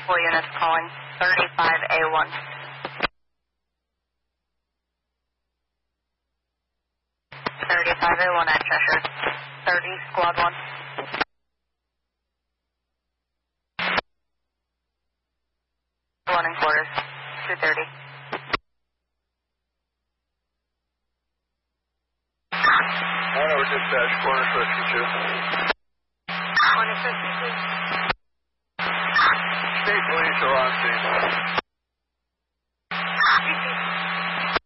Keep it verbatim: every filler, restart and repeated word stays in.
Full units calling thirty-five A one. thirty-five A one at Cheshire. thirty, squad one. one and quarters. two thirty. one over dispatch, corner fifty-two. Corner fifty-two. State police are on scene.